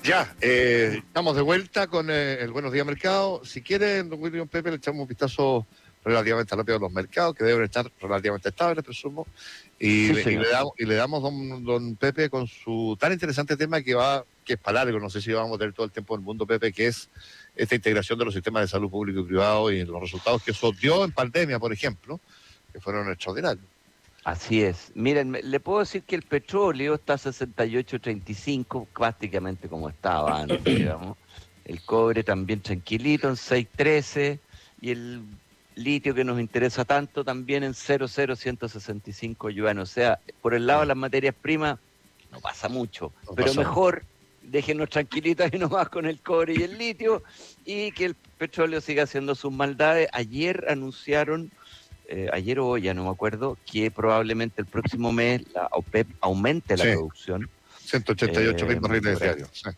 Ya, estamos de vuelta con el Buenos Días Mercado. Si quieren, don William Pepe, le echamos un vistazo relativamente rápido a los mercados, que deben estar relativamente estables, presumo. Sí, Y señor. le damos don Pepe, con su tan interesante tema que es para largo, no sé si vamos a tener todo el tiempo del mundo, Pepe, que es esta integración de los sistemas de salud público y privado y los resultados que eso dio en pandemia, por ejemplo, que fueron extraordinarios. Así es. Miren, le puedo decir que el petróleo está a 68.35, prácticamente como estaba antes, digamos. El cobre también tranquilito en 6.13 y el litio que nos interesa tanto también en 0,0165 yuan. O sea, por el lado de las materias primas no pasa mucho, No pero pasa mucho. mejor déjenos tranquilitas y nomás con el cobre y el litio y que el petróleo siga haciendo sus maldades. Ayer anunciaron ayer o hoy, ya no me acuerdo, que probablemente el próximo mes la OPEP aumente la Sí, producción. 188.000 barriles diarios. Sí.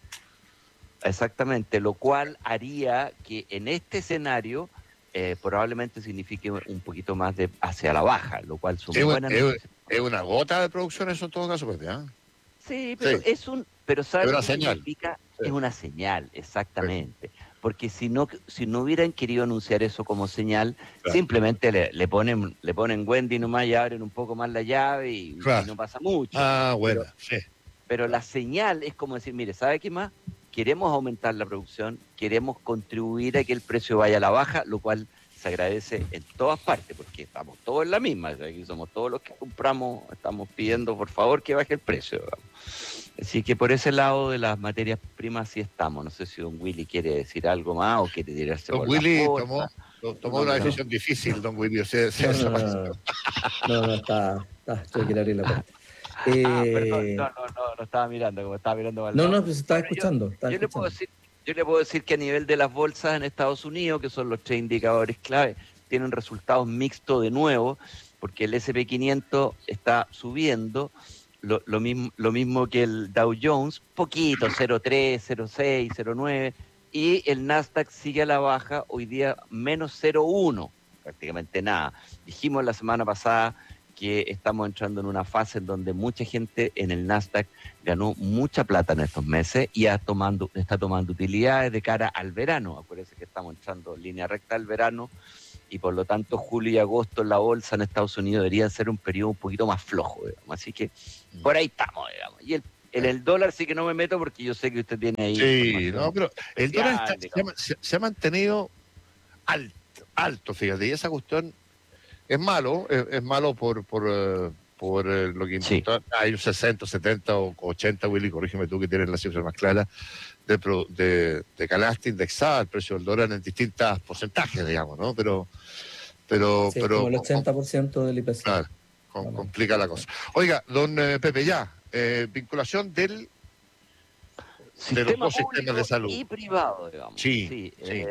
Exactamente, lo cual haría que en este escenario probablemente signifique un poquito más de hacia la baja, lo cual son buenas noticias. Es una gota de producción eso en todo caso, Pepe, ¿ah? Sí, Sí, pero ¿sabe es lo una que señal. significa? Sí, Es una señal, sí, exactamente. Porque si no hubieran querido anunciar eso como señal, claro, simplemente le ponen Wendy nomás y abren un poco más la llave y claro. no pasa mucho. Ah, Pero, buena, sí, pero la claro. señal es como decir, mire, ¿sabe qué más? Queremos aumentar la producción, queremos contribuir a que el precio vaya a la baja, lo cual se agradece en todas partes, porque estamos todos en la misma, o sea, aquí somos todos los que compramos, estamos pidiendo por favor que baje el precio, digamos. Así que por ese lado de las materias primas sí estamos. No sé si don Willy quiere decir algo más o quiere tirarse Don por las Willy bolsas. tomó No, una no, no. No, decisión difícil, don Willy, se no, no, no, desapareció. no, no, no, tuve que ir a abrir la puerta. Perdón, no estaba mirando, como estaba mirando al No, lado. no, pues estaba Bueno, escuchando, estaba yo le puedo escuchando. decir, yo le puedo decir que a nivel de las bolsas en Estados Unidos, que son los tres indicadores clave, tienen resultados mixtos de nuevo, porque el SP 500 está subiendo, lo mismo que el Dow Jones, poquito, 0,3, 0,6, 0,9, y el Nasdaq sigue a la baja, hoy día menos 0,1, prácticamente nada. Dijimos la semana pasada que estamos entrando en una fase en donde mucha gente en el Nasdaq ganó mucha plata en estos meses y está tomando utilidades de cara al verano. Acuérdense que estamos entrando en línea recta al verano y por lo tanto julio y agosto en la bolsa en Estados Unidos deberían ser un periodo un poquito más flojo, digamos. Así que por ahí estamos, digamos. Y en el dólar sí que no me meto porque yo sé que usted tiene ahí Sí, no, información pero el dólar especial, digamos. se ha mantenido alto, alto, fíjate, y esa cuestión es malo, es malo por lo que Sí. hay un 60, 70 o 80, Willy, corrígeme tú que tienes la cifra más clara, de canasta indexada al precio del dólar en distintos porcentajes, digamos, ¿no? Sí, es como el 80% del IPC, claro, más o menos. complica la cosa. Oiga, don Pepe, ya, vinculación de los Sistema dos sistemas de público salud. y privado, digamos. Sí, Sí. sí.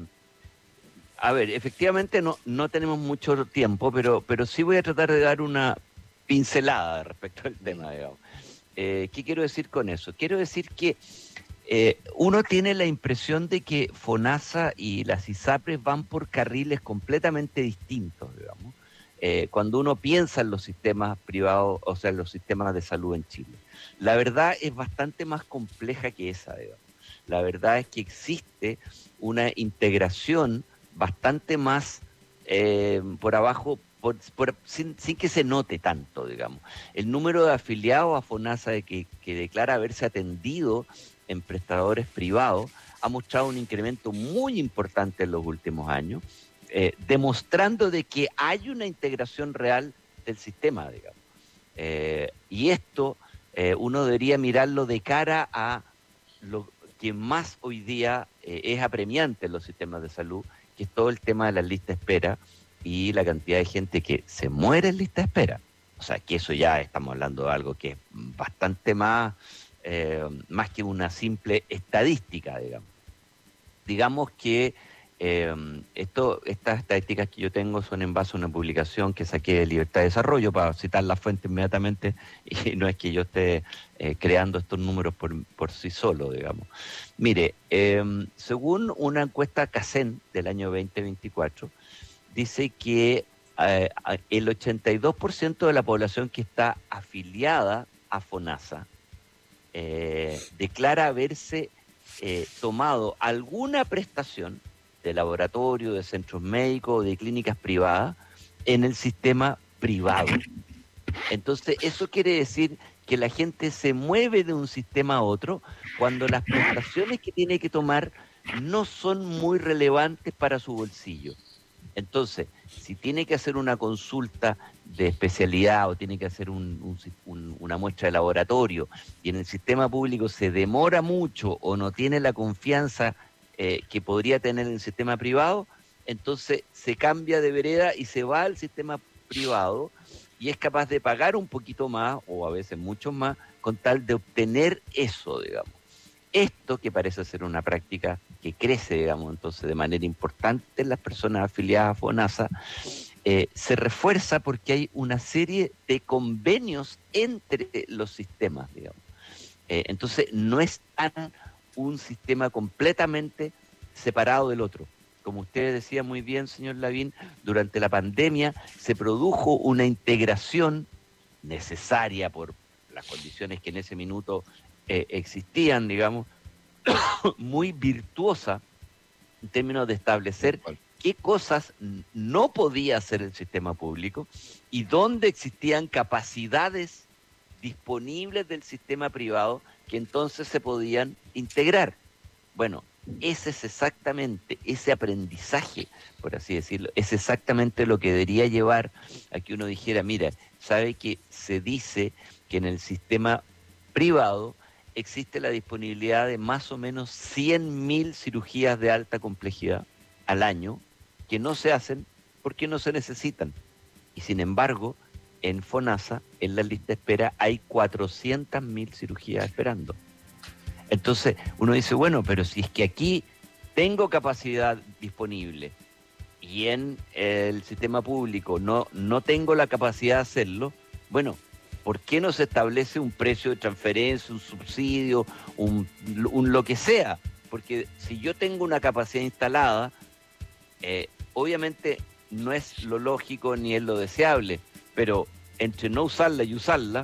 A ver, efectivamente no tenemos mucho tiempo, pero sí voy a tratar de dar una pincelada respecto al tema, digamos. ¿Qué quiero decir con eso? Quiero decir que uno tiene la impresión de que FONASA y las ISAPRES van por carriles completamente distintos, digamos, cuando uno piensa en los sistemas privados, o sea, en los sistemas de salud en Chile. La verdad es bastante más compleja que esa, digamos. La verdad es que existe una integración bastante más por abajo, sin que se note tanto, digamos. El número de afiliados a FONASA que declara haberse atendido en prestadores privados ha mostrado un incremento muy importante en los últimos años, demostrando de que hay una integración real del sistema, digamos. Y esto uno debería mirarlo de cara a lo que más hoy día es apremiante en los sistemas de salud, que es todo el tema de las listas de espera y la cantidad de gente que se muere en lista de espera. O sea, que eso ya estamos hablando de algo que es bastante más que una simple estadística, digamos. Digamos que estas estadísticas que yo tengo son en base a una publicación que saqué de Libertad de Desarrollo, para citar la fuente inmediatamente, y no es que yo esté creando estos números por sí solo, digamos. Mire, según una encuesta CACEN del año 2024, dice que el 82% de la población que está afiliada a FONASA declara haberse tomado alguna prestación de laboratorio, de centros médicos, de clínicas privadas en el sistema privado. Entonces, eso quiere decir que la gente se mueve de un sistema a otro cuando las prestaciones que tiene que tomar no son muy relevantes para su bolsillo. Entonces, si tiene que hacer una consulta de especialidad o tiene que hacer una muestra de laboratorio y en el sistema público se demora mucho o no tiene la confianza que podría tener en el sistema privado, entonces se cambia de vereda y se va al sistema privado y es capaz de pagar un poquito más o a veces mucho más con tal de obtener eso, digamos. Esto que parece ser una práctica que crece, digamos, entonces de manera importante en las personas afiliadas a FONASA, se refuerza porque hay una serie de convenios entre los sistemas, digamos. Entonces no es tan un sistema completamente separado del otro. Como usted decía muy bien, señor Lavín, durante la pandemia se produjo una integración necesaria por las condiciones que en ese minuto existían, digamos, muy virtuosa en términos de establecer qué cosas no podía hacer el sistema público y dónde existían capacidades disponibles del sistema privado que entonces se podían integrar. Bueno, ese es exactamente, ese aprendizaje, por así decirlo, es exactamente lo que debería llevar a que uno dijera, mira, sabe que se dice que en el sistema privado existe la disponibilidad de más o menos 100.000 cirugías de alta complejidad al año que no se hacen porque no se necesitan. Y sin embargo, en FONASA, en la lista de espera, hay 400.000 cirugías esperando. Entonces, uno dice, bueno, pero si es que aquí tengo capacidad disponible y en el sistema público no tengo la capacidad de hacerlo, bueno, ¿por qué no se establece un precio de transferencia, un subsidio, un lo que sea? Porque si yo tengo una capacidad instalada, obviamente no es lo lógico ni es lo deseable, pero entre no usarla y usarla,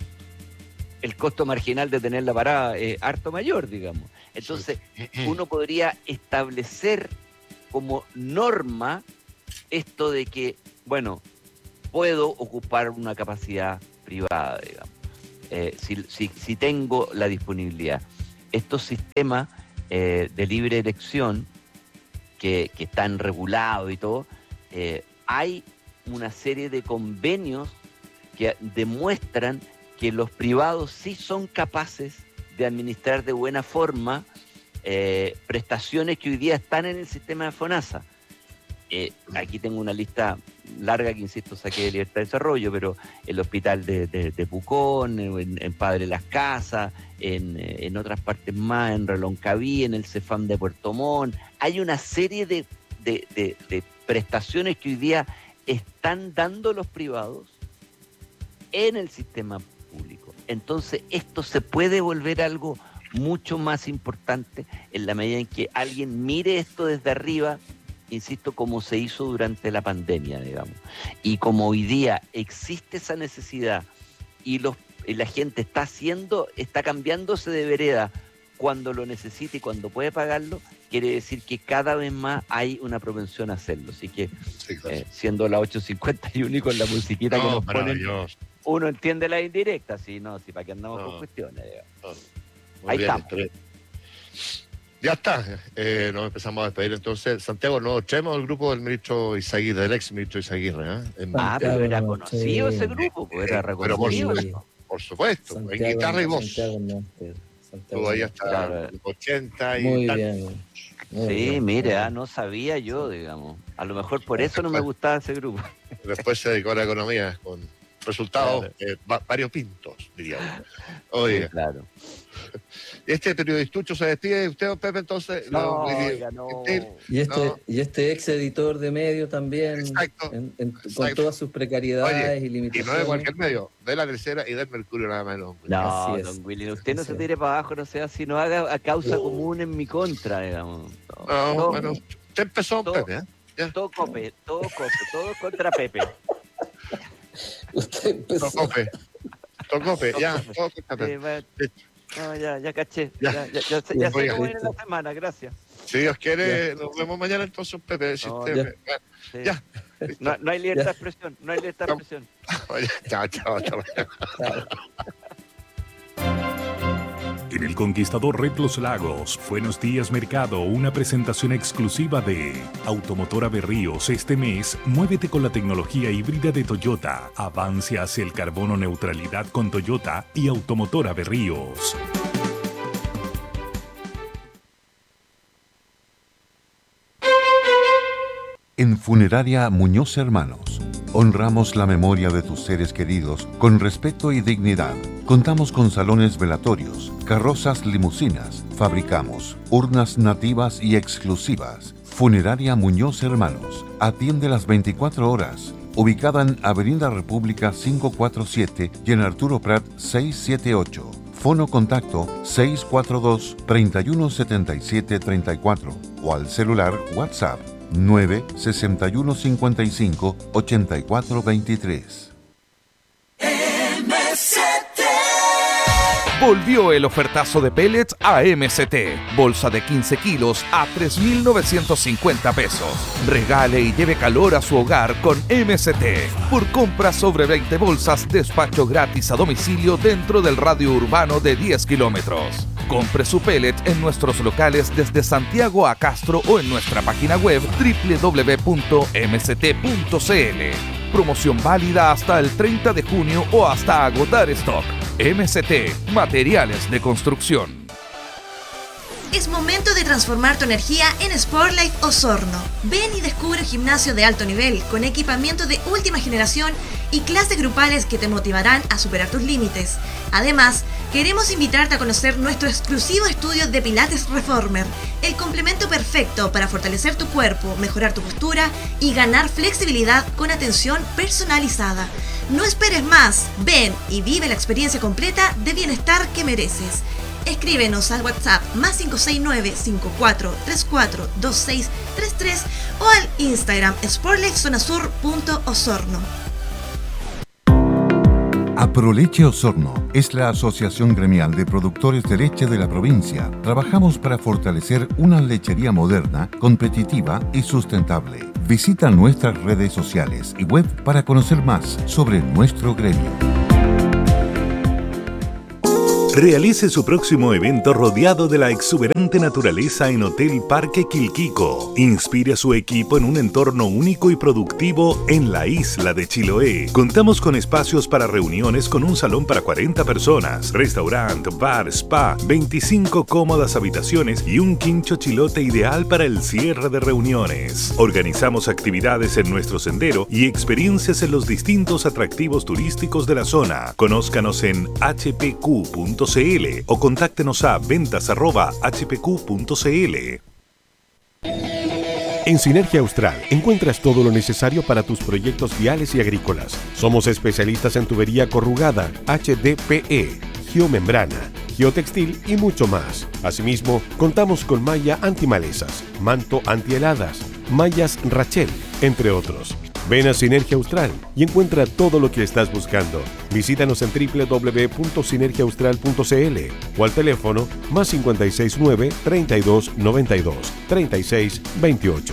el costo marginal de tenerla parada es harto mayor, digamos. Entonces, uno podría establecer como norma esto de que, bueno, puedo ocupar una capacidad privada, digamos, si tengo la disponibilidad. Estos sistemas de libre elección que están regulados y todo, hay una serie de convenios que demuestran que los privados sí son capaces de administrar de buena forma prestaciones que hoy día están en el sistema de FONASA. Aquí tengo una lista larga que, insisto, saqué de Libertad de Desarrollo, pero el hospital de Pucón, en Padre Las Casas, en otras partes más, en Reloncaví, en el CEFAM de Puerto Montt, hay una serie de prestaciones que hoy día están dando los privados en el sistema público. Entonces, esto se puede volver algo mucho más importante en la medida en que alguien mire esto desde arriba, insisto, como se hizo durante la pandemia, digamos. Y como hoy día existe esa necesidad y la gente está cambiándose de vereda cuando lo necesita y cuando puede pagarlo, quiere decir que cada vez más hay una propensión a hacerlo. Así que, sí, claro. Siendo las 8:51 y con la musiquita que nos ponen, uno entiende la indirecta, si para qué andamos con cuestiones. Ahí bien, estamos. Ya está, nos empezamos a despedir entonces. Santiago, nos traemos el grupo del ministro Izaguirre, del ex ministro Izaguirre. Pero era conocido ese grupo, pues era reconocido. Pero por supuesto, Santiago, en guitarra y voz. Estuvo ahí hasta los 80 y muy tal. Bien. Muy sí, bien, mire, no sabía yo, digamos. A lo mejor por eso no me gustaba ese grupo. Después se dedicó a la economía con resultados variopintos, diríamos. Oye, sí, claro. Este periodistucho se despide. ¿Usted, Pepe, entonces? No. Y este ex editor de medio también, exacto, con todas sus precariedades. Oye, y limitaciones. Y no de cualquier medio, de La Tercera y del Mercurio nada menos. No, don Willy, usted no se tire para abajo, no sea si no haga a causa común en mi contra, digamos. Bueno, usted empezó, Pepe, ¿eh? Todo contra Pepe. Usted empezó. Tocope, ya, todo contra Pepe. No, ya caché. Ya. Ya sé Oiga, cómo viene la semana, gracias. Si Dios quiere, nos vemos mañana entonces, Pepe. Si No, usted Sí. ya. No hay libertad de expresión, no hay libertad de expresión. Chao. Chao. En el Conquistador Red Los Lagos, Buenos Días Mercado, una presentación exclusiva de Automotora Berríos. Este mes, muévete con la tecnología híbrida de Toyota. Avance hacia el carbono neutralidad con Toyota y Automotora Berríos. En Funeraria Muñoz Hermanos, honramos la memoria de tus seres queridos con respeto y dignidad. Contamos con salones velatorios, carrozas limusinas, fabricamos urnas nativas y exclusivas. Funeraria Muñoz Hermanos, atiende las 24 horas. Ubicada en Avenida República 547 y en Arturo Prat 678. Fono contacto 642-317734 o al celular WhatsApp 96155-8423. Volvió el ofertazo de pellets a MST. Bolsa de 15 kilos a 3.950 pesos. Regale y lleve calor a su hogar con MST. Por compra sobre 20 bolsas, despacho gratis a domicilio dentro del radio urbano de 10 kilómetros. Compre su pellet en nuestros locales desde Santiago a Castro o en nuestra página web www.mst.cl. Promoción válida hasta el 30 de junio o hasta agotar stock. MST, materiales de construcción. Es momento de transformar tu energía en Sportlife Osorno. Ven y descubre un gimnasio de alto nivel con equipamiento de última generación y clases grupales que te motivarán a superar tus límites. Además, queremos invitarte a conocer nuestro exclusivo estudio de Pilates Reformer, el complemento perfecto para fortalecer tu cuerpo, mejorar tu postura y ganar flexibilidad con atención personalizada. No esperes más, ven y vive la experiencia completa de bienestar que mereces. Escríbenos al WhatsApp +569-5434-2633 o al Instagram sportlifezonasur.osorno. Aproleche Osorno es la asociación gremial de productores de leche de la provincia. Trabajamos para fortalecer una lechería moderna, competitiva y sustentable. Visita nuestras redes sociales y web para conocer más sobre nuestro gremio. Realice su próximo evento rodeado de la exuberante naturaleza en Hotel Parque Quilquico. Inspire a su equipo en un entorno único y productivo en la isla de Chiloé. Contamos con espacios para reuniones con un salón para 40 personas, restaurante, bar, spa, 25 cómodas habitaciones y un quincho chilote ideal para el cierre de reuniones. Organizamos actividades en nuestro sendero y experiencias en los distintos atractivos turísticos de la zona. Conózcanos en hpq.cl o contáctenos a ventas@hpq.cl. En Sinergia Austral encuentras todo lo necesario para tus proyectos viales y agrícolas. Somos especialistas en tubería corrugada, HDPE, geomembrana, geotextil y mucho más. Asimismo, contamos con malla antimalezas, manto antiheladas, mallas Rachel, entre otros. Ven a Sinergia Austral y encuentra todo lo que estás buscando. Visítanos en www.sinergiaaustral.cl o al teléfono +569 32 92 36 28.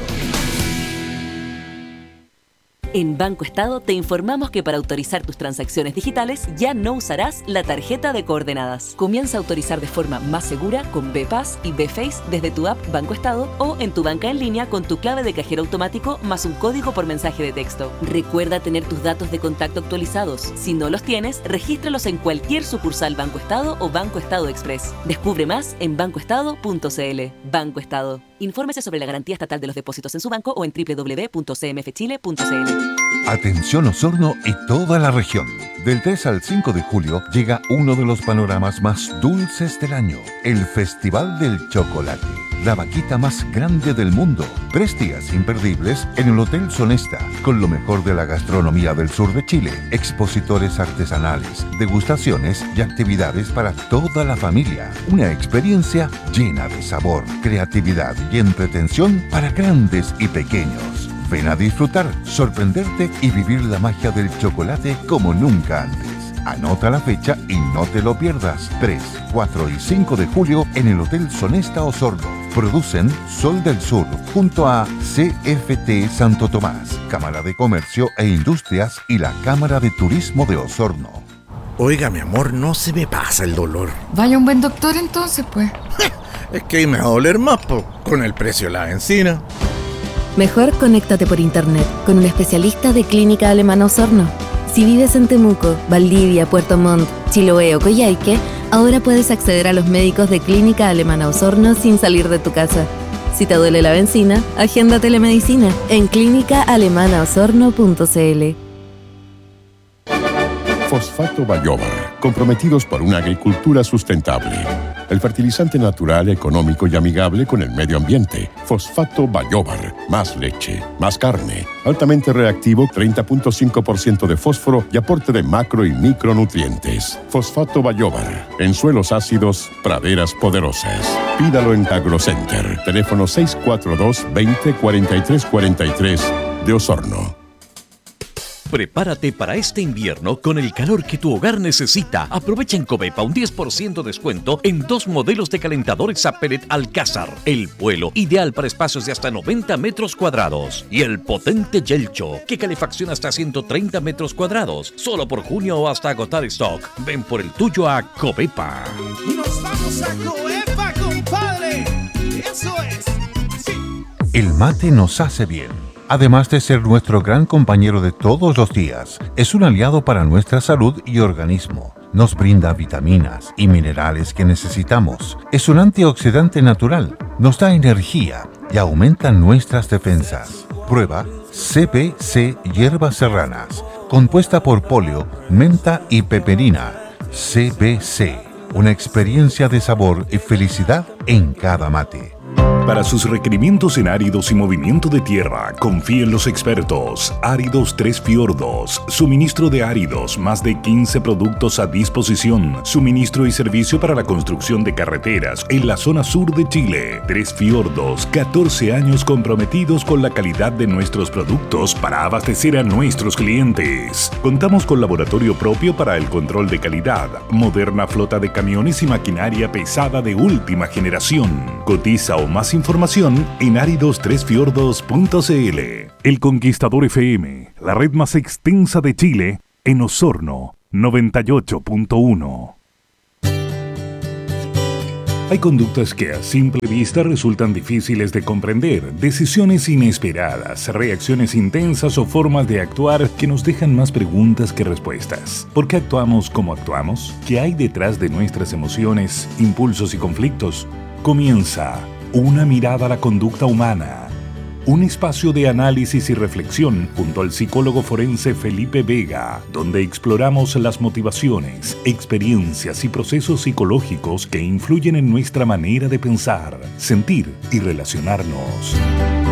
En Banco Estado te informamos que para autorizar tus transacciones digitales ya no usarás la tarjeta de coordenadas. Comienza a autorizar de forma más segura con BPass y BFace desde tu app Banco Estado o en tu banca en línea con tu clave de cajero automático más un código por mensaje de texto. Recuerda tener tus datos de contacto actualizados. Si no los tienes, regístralos en cualquier sucursal Banco Estado o Banco Estado Express. Descubre más en bancoestado.cl. Banco Estado. Infórmese sobre la garantía estatal de los depósitos en su banco o en www.cmfchile.cl. Atención Osorno y toda la región. Del 3 al 5 de julio llega uno de los panoramas más dulces del año, el Festival del Chocolate, la vaquita más grande del mundo. 3 días imperdibles en el Hotel Sonesta, con lo mejor de la gastronomía del sur de Chile, expositores artesanales, degustaciones y actividades para toda la familia. Una experiencia llena de sabor, creatividad y entretención para grandes y pequeños. Ven a disfrutar, sorprenderte y vivir la magia del chocolate como nunca antes. Anota la fecha y no te lo pierdas. 3, 4 y 5 de julio en el Hotel Sonesta Osorno. Producen Sol del Sur junto a CFT Santo Tomás, Cámara de Comercio e Industrias y la Cámara de Turismo de Osorno. Oiga, mi amor, no se me pasa el dolor. Vaya un buen doctor entonces, pues. Es que ahí me va a doler más, con el precio de la benzina. Mejor conéctate por internet con un especialista de Clínica Alemana Osorno. Si vives en Temuco, Valdivia, Puerto Montt, Chiloé o Coyhaique, ahora puedes acceder a los médicos de Clínica Alemana Osorno sin salir de tu casa. Si te duele la benzina, agenda telemedicina en clínicaalemanaosorno.cl. Fosfato Bayobar, comprometidos por una agricultura sustentable. El fertilizante natural, económico y amigable con el medio ambiente. Fosfato Bayobar, más leche, más carne, altamente reactivo, 30.5% de fósforo y aporte de macro y micronutrientes. Fosfato Bayobar, en suelos ácidos, praderas poderosas. Pídalo en AgroCenter, teléfono 642-20-4343 de Osorno. Prepárate para este invierno con el calor que tu hogar necesita. Aprovecha en Covepa un 10% descuento en 2 modelos de calentadores a pellet Alcázar. El vuelo, ideal para espacios de hasta 90 metros cuadrados. Y el potente Yelcho, que calefacciona hasta 130 metros cuadrados. Solo por junio o hasta agotar stock. Ven por el tuyo a Covepa. Y nos vamos a Covepa, compadre. Eso es. Sí. El mate nos hace bien. Además de ser nuestro gran compañero de todos los días, es un aliado para nuestra salud y organismo. Nos brinda vitaminas y minerales que necesitamos. Es un antioxidante natural, nos da energía y aumenta nuestras defensas. Prueba CBC Hierbas Serranas, compuesta por poleo, menta y peperina. CBC, una experiencia de sabor y felicidad en cada mate. Para sus requerimientos en áridos y movimiento de tierra, confíe en los expertos. Áridos Tres Fiordos. Suministro de áridos, más de 15 productos a disposición. Suministro y servicio para la construcción de carreteras en la zona sur de Chile. Tres Fiordos, 14 años comprometidos con la calidad de nuestros productos para abastecer a nuestros clientes. Contamos con laboratorio propio para el control de calidad, moderna flota de camiones y maquinaria pesada de última generación. Cotiza o más información en aridostresfiordos.cl. El Conquistador FM, la red más extensa de Chile, en Osorno, 98.1. Hay conductas que a simple vista resultan difíciles de comprender, decisiones inesperadas, reacciones intensas o formas de actuar que nos dejan más preguntas que respuestas. ¿Por qué actuamos como actuamos? ¿Qué hay detrás de nuestras emociones, impulsos y conflictos? Comienza Una mirada a la conducta humana. Un espacio de análisis y reflexión junto al psicólogo forense Felipe Vega, donde exploramos las motivaciones, experiencias y procesos psicológicos que influyen en nuestra manera de pensar, sentir y relacionarnos.